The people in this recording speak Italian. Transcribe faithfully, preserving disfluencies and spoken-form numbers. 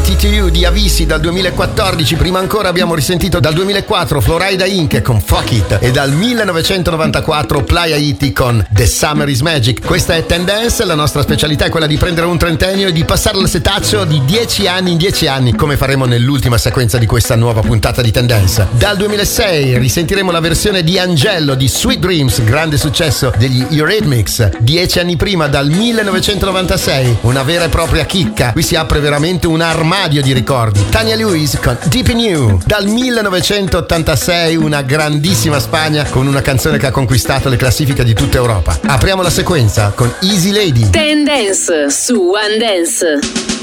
T to You di Avicii dal duemilaquattordici. Prima ancora abbiamo risentito dal duemilaquattro Florida Inc con Fuck It e dal millenovecentonovantaquattro Playa Iti con The Summer is Magic. Questa è Ten Dance, la nostra specialità è quella di prendere un trentennio e di passare il setaccio di dieci anni in dieci anni, come faremo nell'ultima sequenza di questa nuova puntata di Ten Dance. Dal duemilasei risentiremo la versione di Angelo di Sweet Dreams, grande successo degli Eurythmics. Dieci anni prima, dal millenovecentonovantasei, una vera e propria chicca. Qui si apre veramente un armadio di ricordi. Tania Lewis con Deep in You. Dal millenovecentottantasei, una grandissima Spagna con una canzone che ha conquistato le classifiche di tutta Europa. Apriamo la sequenza con Easy Lady. Ten Dance su One Dance.